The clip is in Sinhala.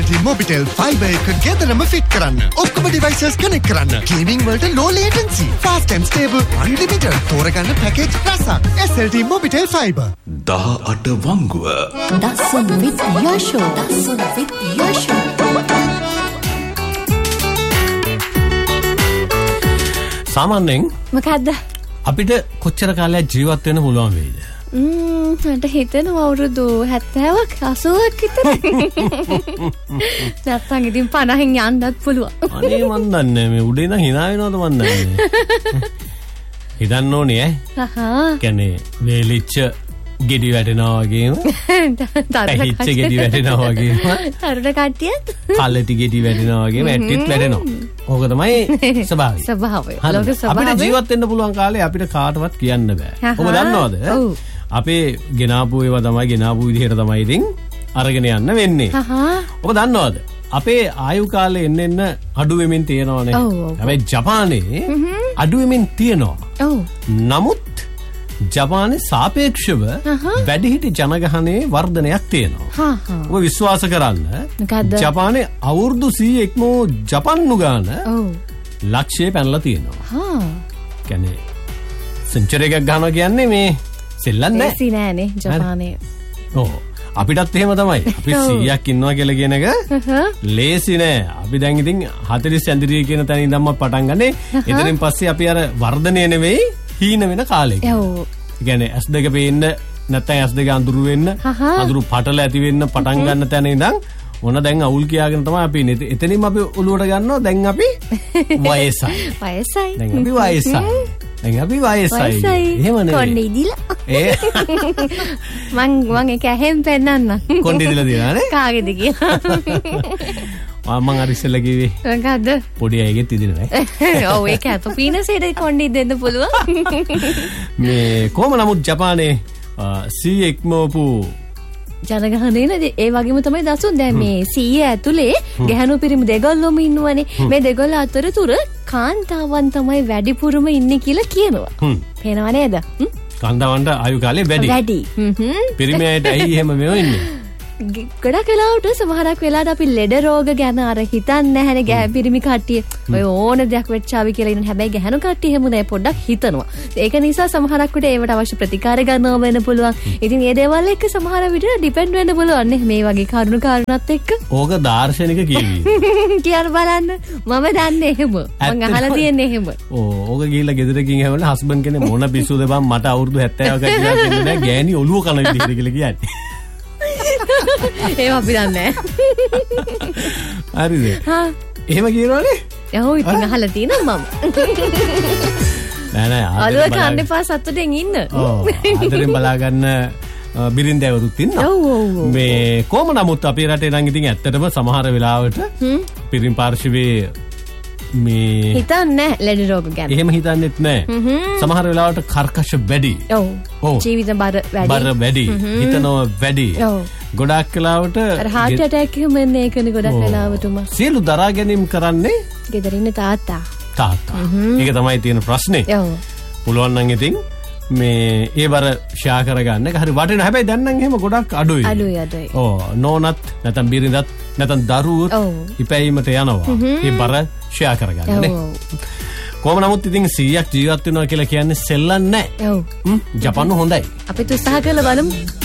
SLT Mobitel Fiber එක ගෙදරම ෆිට කරන්න. ඔක්කොම devices connect කරන්න. Gaming වලට low latency, fast and stable, unlimited. තෝරගන්න package රසක්. SLT Mobitel Fiber. 18 වංගුව. Dasun with Yasho. Dasun with Yasho. සාමාන්‍යයෙන් මොකද්ද? අපිට කොච්චර කාලයක් ජීවත් වෙන්න පුළුවන් වෙයිද? මට හිතෙනවා අවුරුදු 70ක් 80ක් විතර. නැත්තම් ඉතින් 50න් යන්නත් පුළුවන්. අනේ මන් දන්නේ මේ උඩේ නම් hina වෙනවද මන් දන්නේ. හිතන්න ඕනේ ඈ. කියන්නේ වේලිච්ච ගෙඩි වැටෙනවා වගේම පැහිච්ච ගෙඩි වැටෙනවා වගේම තරුණ කට්ටියත් කල්ලටි ගෙඩි වැටෙනවා වගේම ඇට්ටිත් වැටෙනවා. ඕක තමයි ස්වභාවය. ස්වභාවය. ලෝක අපිට ස්වභාවය. ජීවත් වෙන්න පුළුවන් කාලේ අපිට කාටවත් කියන්න බෑ. ඔබ දන්නවද? අපේ ගෙනාපු ඒවා තමයි ගෙනාපු විදිහට තමයි ඉතින් අරගෙන යන්න වෙන්නේ. ඔබ දන්නවද? අපේ ආයු කාලේ එන්න අඩු වෙමින් තියෙනවනේ. හැබැයි ජපානයේ අඩු වෙමින් තියෙනවා. නමුත් ජපානයේ සාපේක්ෂව වැඩිහිටි ජනගහනයේ වර්ධනයක් තියෙනවා. ඔබ විශ්වාස කරන්න. ජපානයේ අවුරුදු 100ක්ම ජපන්නු ගාන ලක්ෂය පැනලා තියෙනවා. කියන්නේ සෙන්චරි එකක් ගන්නවා කියන්නේ මේ සෙල්ලම් නෑ. ඒසි නෑනේ ජපානයේ. ඔව්. අපිටත් එහෙම තමයි. අපි 100ක් ඉන්නවා කියලා කියන එක ලේසි නෑ. අපි දැන් ඉතින් 40 ඇඳිරිය කියන තැන ඉඳන්ම පටන් ගන්නේ. එතනින් පස්සේ අපි අර වර්ධනය නෙවෙයි හීන වෙන කාලෙක. ඔව්. ඒ කියන්නේ S2 පේන්න නැත්නම් S2 අඳුරු වෙන්න අඳුරු පටල ඇති වෙන්න පටන් ගන්න තැන ඉඳන් ඕන දැන් අවුල් කියාගෙන තමයි අපි එතනින්ම අපි ඔලුවට ගන්නවා. දැන් අපි වයසයි. වයසයි. දැන් අපි වයසයි. දැන් අපි වයසයි. එහෙමනේ. කොණ්ඩේ ඉදිලා. මං ඒක ඇහෙන් පෙන්නන්න. කොණ්ඩේ ඉදිලා දිනා නේ? කාගේද කියලා. මම අර ඉස්සෙල්ලා කිව්වේ. මොකද්ද? පොඩි අයගෙත් ඉදිනවා. ඔව් ඒක අත පීනසෙට කොණ්ඩේ දෙන්න පුළුවන්. මේ කොහොම නමුත් ජපානයේ සීඑක්මෝපු ජනගහනයේ ඒ වගේම තමයි දසුන් දැන් මේ 100 ඇතුලේ ගැහණු පිරිමි දෙගොල්ලොම ඉන්නවනේ. මේ දෙගොල්ල අතරතුර කාන්තාවන් තමයි වැඩිපුරම ඉන්නේ කියලා කියනවා. පේනව නේද? කාන්තාවන්ට ආයු කාලේ වැඩි. වැඩි. පිරිමි අයට ඇයි එහෙම මෙව ඉන්නේ? ගොඩක් වෙලාවට සමහරක් වෙලාවට අපි ලෙඩ රෝග ගැන අර හිතන්නේ නැහැනේ ගැහ පිරිමි කට්ටිය. ඔය ඕන දෙයක් වෙච්චාවි කියලා ඉන්න හැබැයි ගැහණු කට්ටිය එහෙම නෑ පොඩ්ඩක් හිතනවා. ඒක නිසා සමහරක් විට ඒවට අවශ්‍ය ප්‍රතිකාර ගන්නව වෙන්න පුළුවන්. ඉතින් මේ දේවල් එක්ක සමහර විට ඩිපෙන්ඩ් වෙන්න පුළුවන් නේ මේ වගේ කරුණු කාරණාත් එක්ක. ඕක දාර්ශනික කියවි. කියන්න බලන්න. මම දන්නේ එහෙම. මං අහලා තියෙන්නේ එහෙම. ඕක ගිහිල්ලා ගෙදරකින් හැවලා හස්බන්ඩ් කෙනෙක් මොන පිස්සුද බං මට අවුරුදු 70ක කියලා කියන්නේ නෑ ගෑණි ඔළුව කන විදිහට කියලා කියන්නේ. ඒව අපි දන්නේ හරිද? එහෙම කියනවනේ? ඔව් ඉතින් අහලා තියෙනවා මම. නෑ අලුව කන්න එපා සතුටෙන් ඉන්න. ඔව් අතරින් බලා ගන්න බිරින්දෑවරුත් ඉන්නවා. ඔව්. මේ කොහොම නමුත් අපේ රටේ නම් ඉතින් ඇත්තටම සමහර වෙලාවට පිරිම් පාර්ශවයේ මේ හිතන්නේ ලෙඩ රෝග ගැන. එහෙම හිතන්නෙත් නෑ. සමහර වෙලාවට කර්කශ වැඩි. ඔව්. ජීවිත බර වැඩි. බර වැඩි. හිතනවා වැඩි. ඔව්. ගොඩක් වෙලාවට අර heart attack එකම එන්නේ ඒකනේ ගොඩක් වෙලාවටම. සියලු දරා ගැනීම කරන්නේ ගෙදර ඉන්න තාත්තා. ඒක තමයි තියෙන ප්‍රශ්නේ. ඔව්. පුළුවන් නම් ඉතින් මේ ඒ බර ෂෙයා කරගන්න එක හරි වටිනවා. හැබැයි දැන් නම් එහෙම ගොඩක් අඩුයි. අඩුයි. ඔව් නෝනත් නැත්නම් බිරිඳත් නැත්නම් දරුවොත් ඉපැයීමට යනවා. ඒ බර ෂෙයා කරගන්න නේ. කොහොම නමුත් ඉතින් 100ක් ජීවත් වෙනවා කියලා කියන්නේ සෙල්ලම් නෑ. ඔව්. ජපාන හොඳයි. අපිත් උත්සාහ කරලා බලමු.